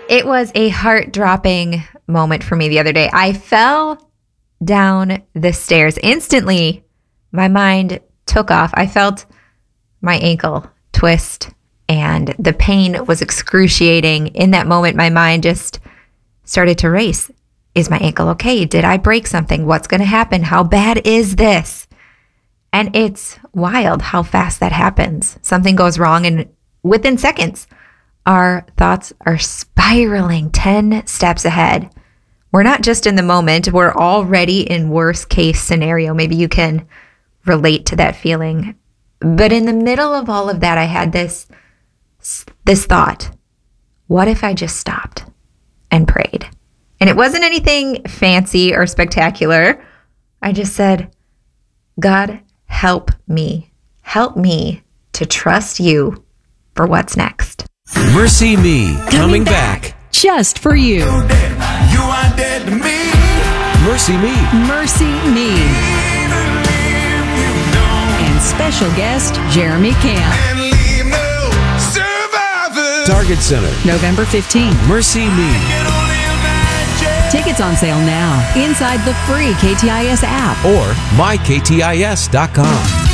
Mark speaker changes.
Speaker 1: It was a heart-dropping moment for me the other day. I fell down the stairs. Instantly, my mind took off. I felt my ankle twist, and the pain was excruciating. In that moment, my mind just started to race. Is my ankle okay? Did I break something? What's going to happen? How bad is this? And it's wild how fast that happens. Something goes wrong, and within seconds, our thoughts are spiraling 10 steps ahead. We're not just in the moment, we're already in worst case scenario. Maybe you can relate to that feeling. But in the middle of all of that, I had this thought, what if I just stopped and prayed? And it wasn't anything fancy or spectacular. I just said, God, help me to trust you for what's next.
Speaker 2: Mercy Me, coming back.
Speaker 3: Just for you.
Speaker 4: You are dead to me.
Speaker 2: Mercy Me.
Speaker 3: Mercy Me. And special guest, Jeremy Camp.
Speaker 4: And leave no survivors.
Speaker 2: Target Center,
Speaker 3: November 15th.
Speaker 2: Mercy Me.
Speaker 4: Can only imagine.
Speaker 3: Tickets on sale now inside the free KTIS app.
Speaker 2: Or myktis.com.